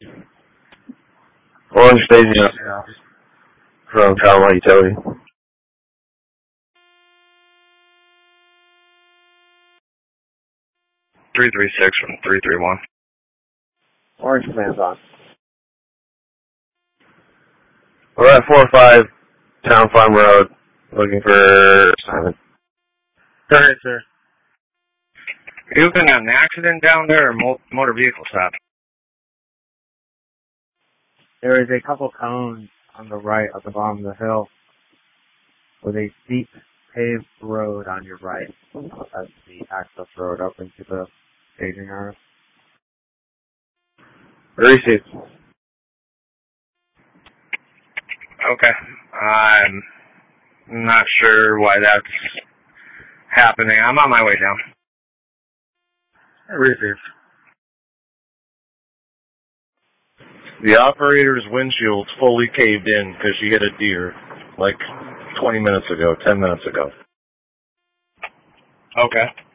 Orange Staging from Calamite Utility. 336 from 331. Orange Command's on. We're at 405 Town Farm Road, looking for Simon. Go ahead, sir. Are you looking at an accident down there or motor vehicle stop? There is a couple cones on the right at the bottom of the hill with a steep paved road on your right. That's the access road up into the staging area. Received. Okay. I'm not sure why that's happening. I'm on my way down. Received. The operator's windshield's fully caved in because she hit a deer like 20 minutes ago, 10 minutes ago. Okay.